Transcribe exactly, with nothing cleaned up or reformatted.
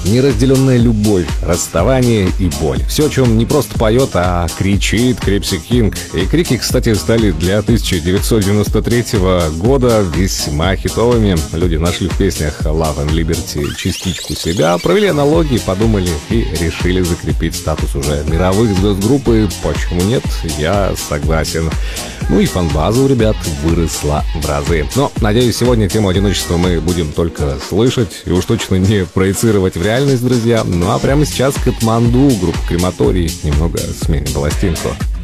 неразделенная любовь, расставание и боль. Все, о чем не просто поет, а кричит Крипси Кинг. И крики, кстати, стали для тысяча девятьсот девяносто третьего года весьма хитовыми. Люди нашли в песнях Love and Liberty частичку себя, провели аналогии, подумали и решили закрепить статус уже мировых звезд группы. Почему нет? Я согласен. Ну и фан-база у ребят выросла в разы. Но, надеюсь, сегодня тему одиночества мы будем только слышать и уж точно не проецировать в реальность, друзья. Ну а прямо сейчас Катманду, группа Крематорий, немного сменим пластинку.